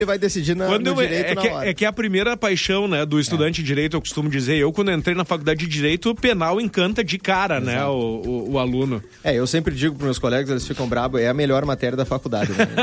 vai decidir no direito na hora. É que é a primeira paixão, né, do estudante de direito, eu costumo dizer. Eu, quando entrei na faculdade de direito, o penal encanta de cara, exato, né, o aluno. Eu sempre digo para meus colegas, eles ficam bravos, é a melhor matéria da faculdade. Né?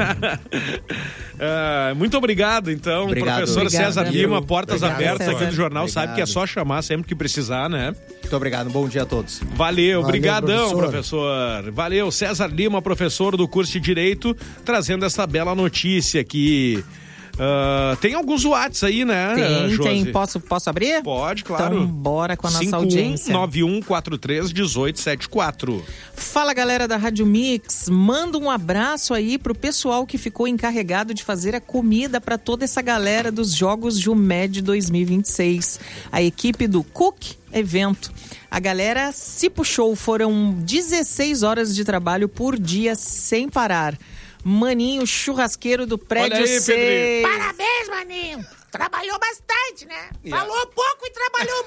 Muito obrigado, então, obrigado. Professor César Lima, portas abertas César. aqui do jornal, obrigado. sabe que é só chamar sempre que precisar, né? Muito obrigado, bom dia a todos. Valeu, obrigadão, professor. Valeu, César Lima, professor do curso de Direito, trazendo essa bela notícia aqui. Tem alguns WhatsApps aí, né, Tem. Posso abrir? Pode, claro. Então, bora com a nossa audiência. 5191431874. Fala, galera da Rádio Mix. Manda um abraço aí pro pessoal que ficou encarregado de fazer a comida para toda essa galera dos Jogos Jumed 2026. A equipe do Cook Evento. A galera se puxou, foram 16 horas de trabalho por dia sem parar. Maninho, churrasqueiro do prédio 6. Parabéns, Maninho. Trabalhou bastante, né? Falou pouco e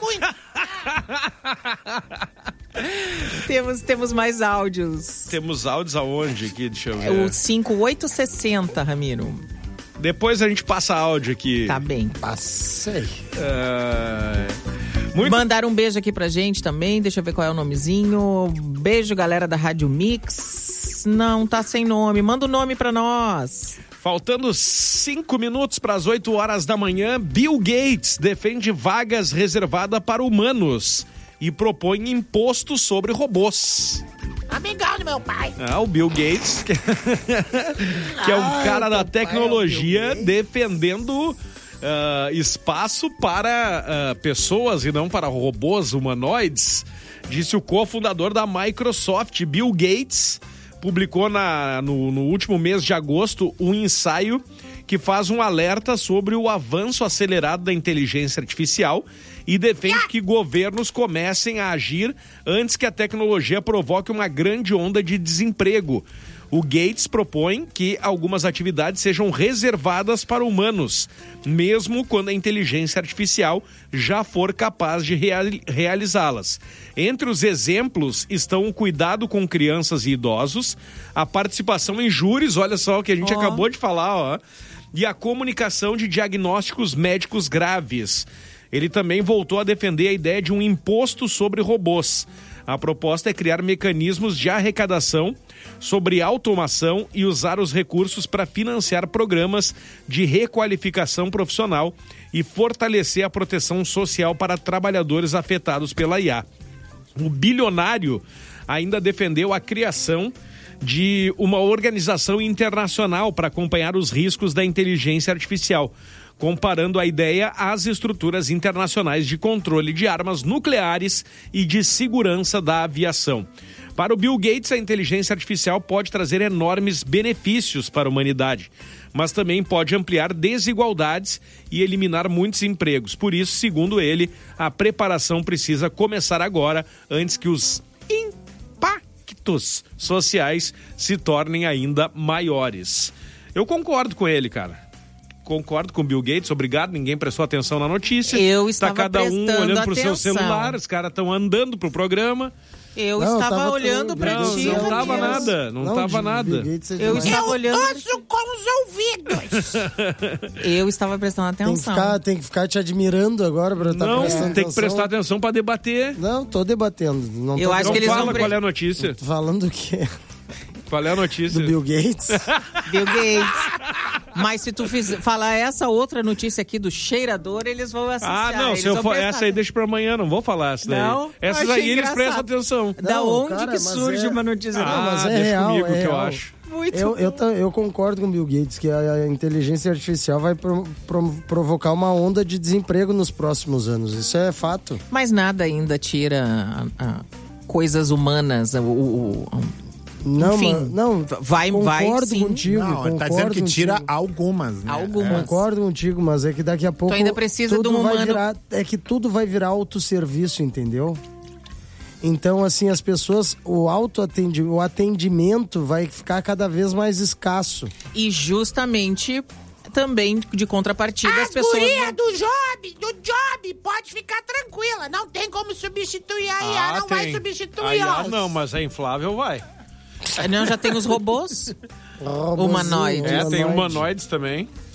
trabalhou muito. Temos mais áudios. Temos áudios aonde aqui? Deixa eu ver. O 5860, Ramiro. Depois a gente passa áudio aqui. Tá bem. Passei. Mandaram um beijo aqui pra gente também. Deixa eu ver qual é o nomezinho. Beijo, galera da Rádio Mix. Não, tá sem nome. Manda o nome pra nós. Faltando 5 minutos para as 8 horas da manhã, Bill Gates defende vagas reservadas para humanos e propõe imposto sobre robôs. Amigão do meu pai. O Bill Gates, que é um cara da tecnologia defendendo espaço para pessoas e não para robôs humanoides, disse o cofundador da Microsoft, Bill Gates. Publicou no último mês de agosto um ensaio que faz um alerta sobre o avanço acelerado da inteligência artificial e defende que governos comecem a agir antes que a tecnologia provoque uma grande onda de desemprego. O Gates propõe que algumas atividades sejam reservadas para humanos, mesmo quando a inteligência artificial já for capaz de realizá-las. Entre os exemplos estão o cuidado com crianças e idosos, a participação em júris, olha só o que a gente acabou de falar, e a comunicação de diagnósticos médicos graves. Ele também voltou a defender a ideia de um imposto sobre robôs. A proposta é criar mecanismos de arrecadação sobre automação e usar os recursos para financiar programas de requalificação profissional e fortalecer a proteção social para trabalhadores afetados pela IA. O bilionário ainda defendeu a criação de uma organização internacional para acompanhar os riscos da inteligência artificial, comparando a ideia às estruturas internacionais de controle de armas nucleares e de segurança da aviação. Para o Bill Gates, a inteligência artificial pode trazer enormes benefícios para a humanidade, mas também pode ampliar desigualdades e eliminar muitos empregos. Por isso, segundo ele, a preparação precisa começar agora, antes que os impactos sociais se tornem ainda maiores. Eu concordo com ele, cara. Concordo com o Bill Gates, obrigado, ninguém prestou atenção na notícia. Eu estava cada um olhando pro seu atenção. celular, os caras estão andando pro programa. Eu estava olhando pra ti. Não tava nada, não tava nada. Eu estava olhando. Ouço com os ouvidos. Eu estava prestando atenção. Tem que ficar te admirando agora pra estar prestando atenção. Não, tem que prestar atenção pra debater. Não, tô debatendo. Não Eu tô acho que eles fala vão qual é a notícia. Tô falando o quê? Qual é a notícia? Do Bill Gates? Bill Gates. Mas se tu falar essa outra notícia aqui do cheirador, eles vão associar. Não, se eu for essa aí deixa pra amanhã, não vou falar essa daí. Não? Essas aí eles prestam atenção. Da onde que surge uma notícia? mas é deixa real, comigo é que eu real. acho. Eu concordo com o Bill Gates que a inteligência artificial vai provocar uma onda de desemprego nos próximos anos. Isso é fato. Mas nada ainda tira coisas humanas, Não, enfim, não, vai sim. Contigo. Não, ele tá dizendo que tira algumas, né? Algumas. Concordo contigo, mas é que daqui a pouco Tu ainda precisa tudo de um vai humano. virar, é que tudo vai virar autosserviço, entendeu? Então, assim, as pessoas, o atendimento vai ficar cada vez mais escasso. E justamente também de contrapartida as pessoas. Guria do job, pode ficar tranquila. Não tem como substituir a IA, não vai substituir a IA não, mas a inflável vai. Não, já tem os robôs humanoides. Tem humanoides também.